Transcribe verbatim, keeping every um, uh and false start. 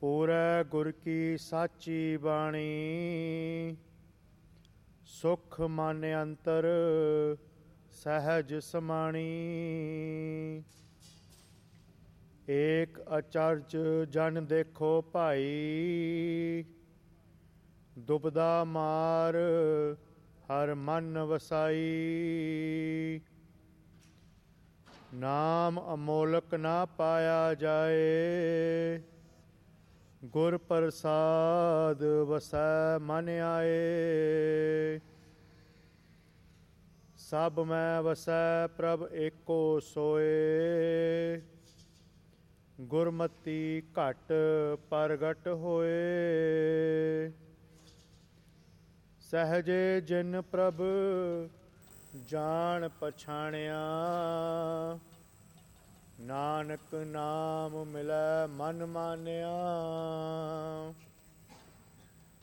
ਪੂਰੈ ਗੁਰ ਕੀ ਸਾਚੀ ਬਾਣੀ, ਸੁਖ ਮਨ ਅੰਤਰ ਸਹਿਜ ਸਮਾਣੀ। ਏਕ ਅਚਰਜ ਜਨ ਦੇਖੋ ਭਾਈ, ਦੁਬਦਾ ਮਾਰ ਹਰ ਮਨ ਵਸਾਈ। ਨਾਮ ਅਮੋਲਕ ਨਾ ਪਾਇਆ ਜਾਏ, ਗੁਰ ਪ੍ਰਸਾਦ ਵਸੈ ਮਨ ਆਏ। ਸਭ ਮੈਂ ਵਸੈ ਪ੍ਰਭ ਏਕੋ ਸੋਏ, ਗੁਰਮਤੀ ਘਟ ਪ੍ਰਗਟ ਹੋਏ। ਸਹਜੇ ਜਿਨ ਪ੍ਰਭ ਜਾਣ ਪਛਾਣਿਆ, ਨਾਨਕ ਨਾਮ ਮਿਲੈ ਮਨ ਮਾਨਿਆ।